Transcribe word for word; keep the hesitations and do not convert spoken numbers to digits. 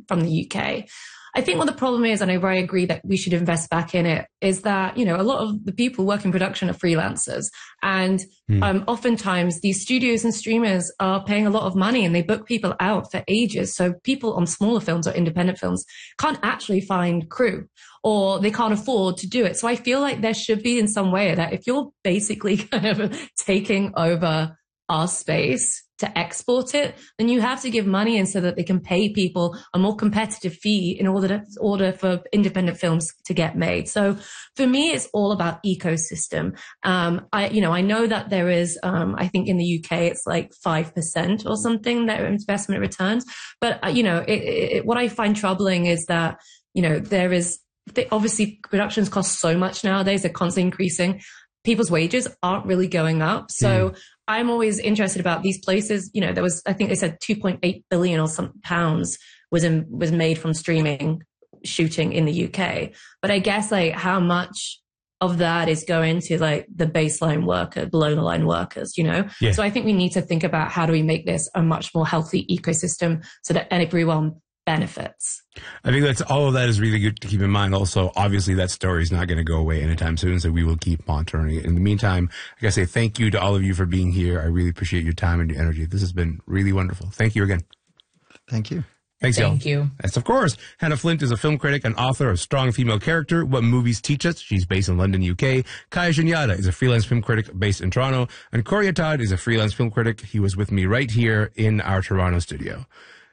from the U K. I think what the problem is, and I very agree that we should invest back in it, is that, you know, a lot of the people working in production are freelancers. And mm. um, oftentimes these studios and streamers are paying a lot of money and they book people out for ages. So people on smaller films or independent films can't actually find crew, or they can't afford to do it. So I feel like there should be in some way that if you're basically kind of taking over our space to export it, then you have to give money in so that they can pay people a more competitive fee in order to, order for independent films to get made. So for me, it's all about ecosystem. Um, I, you know, I know that there is, um, I think in the U K, it's like five percent or something that investment returns. But, uh, you know, it, it, what I find troubling is that, you know, there is, obviously productions cost so much nowadays. They're constantly increasing. People's wages aren't really going up. So mm. I'm always interested about these places. You know, there was, I think they said two point eight billion or some pounds was in, was made from streaming shooting in the U K. But I guess like how much of that is going to like the baseline worker, below the line workers, you know? Yeah. So I think we need to think about how do we make this a much more healthy ecosystem so that everyone benefits. I think that's all of that is really good to keep in mind. Also, obviously, that story is not going to go away anytime soon, so we will keep monitoring it. In the meantime, I gotta say thank you to all of you for being here. I really appreciate your time and your energy. This has been really wonderful. Thank you again. Thank you. Thanks, y'all. Thank you. Yes, of course. Hannah Flint is a film critic and author of Strong Female Character, What Movies Teach Us. She's based in London, U K. Kaya Shinyada is a freelance film critic based in Toronto. And Corey Atad is a freelance film critic. He was with me right here in our Toronto studio.